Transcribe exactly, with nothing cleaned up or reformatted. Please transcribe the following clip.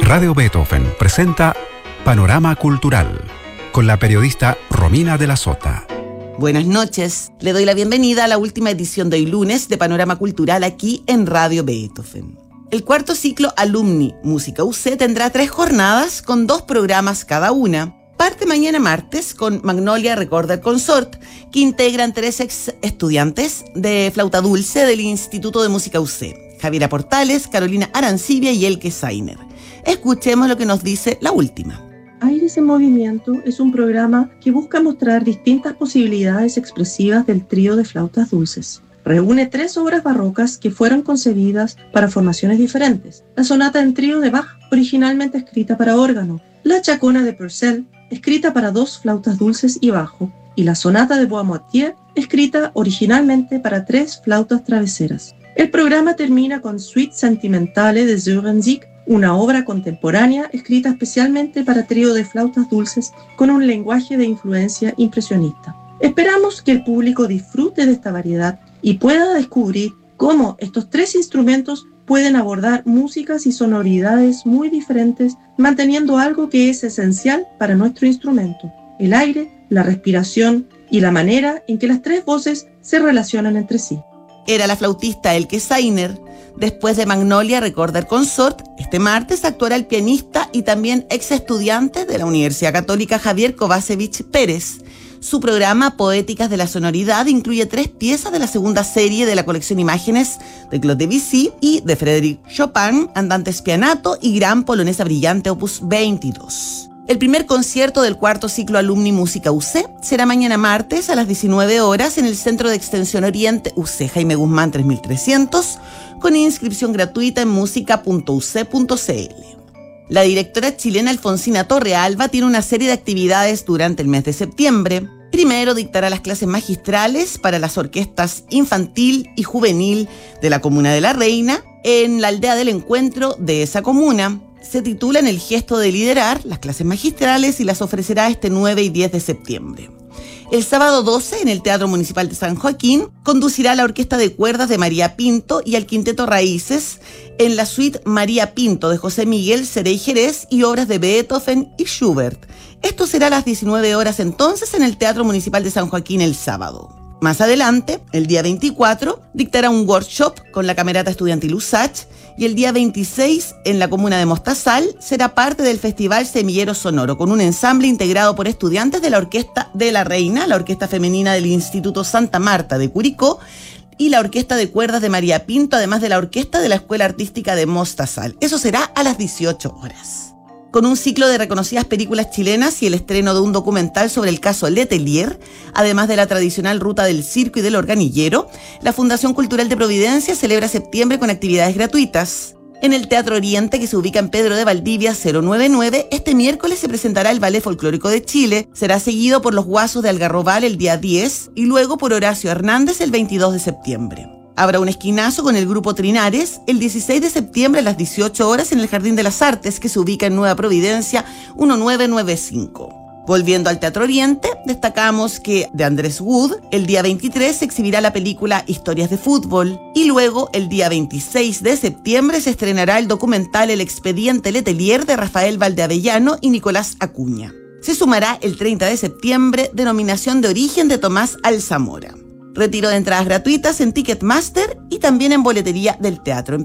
Radio Beethoven presenta Panorama Cultural con la periodista Romina de la Sota. Buenas noches, le doy la bienvenida a la última edición de hoy lunes de Panorama Cultural aquí en Radio Beethoven. El cuarto ciclo Alumni Música U C tendrá tres jornadas con dos programas cada una. Parte mañana martes con Magnolia Recorder Consort, que integran tres ex estudiantes de flauta dulce del Instituto de Música U C, Javiera Portales, Carolina Arancibia y Elke Sainer. Escuchemos lo que nos dice la última. Aires en Movimiento es un programa que busca mostrar distintas posibilidades expresivas del trío de flautas dulces. Reúne tres obras barrocas que fueron concebidas para formaciones diferentes. La sonata en trío de Bach, originalmente escrita para órgano. La chacona de Purcell, escrita para dos flautas dulces y bajo. Y la sonata de Boismotier, escrita originalmente para tres flautas traveseras. El programa termina con Suite Sentimentale de Sören-Sieg, una obra contemporánea escrita especialmente para trío de flautas dulces con un lenguaje de influencia impresionista. Esperamos que el público disfrute de esta variedad y pueda descubrir cómo estos tres instrumentos pueden abordar músicas y sonoridades muy diferentes, manteniendo algo que es esencial para nuestro instrumento: el aire, la respiración y la manera en que las tres voces se relacionan entre sí. Era la flautista Elke Sainer. Después de Magnolia Recorder Consort, este martes actuará el pianista y también ex estudiante de la Universidad Católica Javier Kovacevic Pérez. Su programa Poéticas de la Sonoridad incluye tres piezas de la segunda serie de la colección Imágenes de Claude Debussy y de Frédéric Chopin, Andante Spianato y Gran Polonesa Brillante opus veintidós. El primer concierto del cuarto ciclo Alumni Música U C será mañana martes a las diecinueve horas en el Centro de Extensión Oriente U C Jaime Guzmán tres mil trescientos, con inscripción gratuita en música punto u ce punto ce ele. La directora chilena Alfonsina Torrealba tiene una serie de actividades durante el mes de septiembre. Primero dictará las clases magistrales para las orquestas infantil y juvenil de la comuna de La Reina en la aldea del encuentro de esa comuna. Se titulan El gesto de liderar, las clases magistrales, y las ofrecerá este nueve y diez de septiembre. El sábado doce, en el Teatro Municipal de San Joaquín, conducirá la Orquesta de Cuerdas de María Pinto y al Quinteto Raíces en la suite María Pinto de José Miguel Cerey Jerez y obras de Beethoven y Schubert. Esto será a las diecinueve horas entonces en el Teatro Municipal de San Joaquín el sábado. Más adelante, el día veinticuatro, dictará un workshop con la Camerata Estudiantil U S A C H y el día veintiséis, en la comuna de Mostazal, será parte del Festival Semillero Sonoro con un ensamble integrado por estudiantes de la Orquesta de La Reina, la Orquesta Femenina del Instituto Santa Marta de Curicó y la Orquesta de Cuerdas de María Pinto, además de la Orquesta de la Escuela Artística de Mostazal. Eso será a las dieciocho horas. Con un ciclo de reconocidas películas chilenas y el estreno de un documental sobre el caso Letelier, además de la tradicional ruta del circo y del organillero, la Fundación Cultural de Providencia celebra septiembre con actividades gratuitas. En el Teatro Oriente, que se ubica en Pedro de Valdivia cero noventa y nueve, este miércoles se presentará el Ballet Folclórico de Chile, será seguido por los Guasos de Algarrobal el día diez y luego por Horacio Hernández el veintidós de septiembre. Habrá un esquinazo con el grupo Trinares el dieciséis de septiembre a las dieciocho horas en el Jardín de las Artes, que se ubica en Nueva Providencia diecinueve noventa y cinco. Volviendo al Teatro Oriente, destacamos que de Andrés Wood, el día veintitrés se exhibirá la película Historias de Fútbol y luego el día veintiséis de septiembre se estrenará el documental El Expediente Letelier de Rafael Valdeavellano y Nicolás Acuña. Se sumará el treinta de septiembre Denominación de Origen de Tomás Alzamora. Retiro de entradas gratuitas en Ticketmaster y también en boletería del teatro.